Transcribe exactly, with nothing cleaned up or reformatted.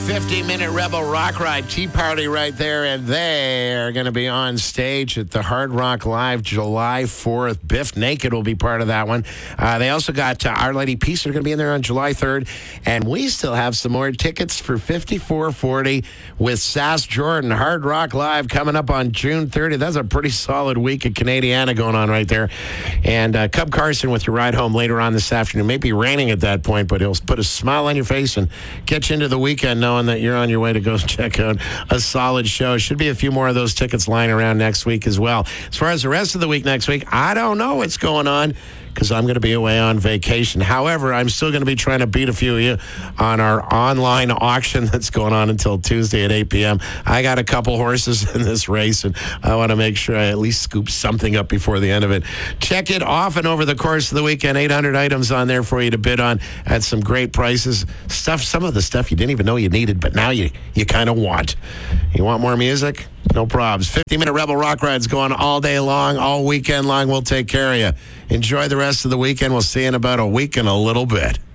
fifty-minute Rebel Rock Ride Tea Party right there, and they're going to be on stage at the Hard Rock Live July fourth. Biff Naked will be part of that one. Uh, they also got uh, Our Lady Peace. They're going to be in there on July third, and we still have some more tickets for fifty-four forty with Sass Jordan. Hard Rock Live coming up on June thirtieth. That's a pretty solid week of Canadiana going on right there. And uh, Cub Carson with your ride home later on this afternoon. It may be raining at that point, but he'll put a smile on your face and get you into the weekend knowing that you're on your way to go check out a solid show. Should be a few more of those tickets lying around next week as well. As far as the rest of the week next week, I don't know what's going on because I'm going to be away on vacation. However, I'm still going to be trying to beat a few of you on our online auction that's going on until Tuesday at eight p.m. I got a couple horses in this race, and I want to make sure I at least scoop something up before the end of it. Check it often over the course of the weekend. eight hundred items on there for you to bid on at some great prices. Stuff, some of the stuff you didn't even know you needed, but now you, you kind of want. You want more music? No probs. fifty-minute Rebel Rock Rides going all day long, all weekend long. We'll take care of you. Enjoy the rest of the weekend. We'll see you in about a week and a little bit.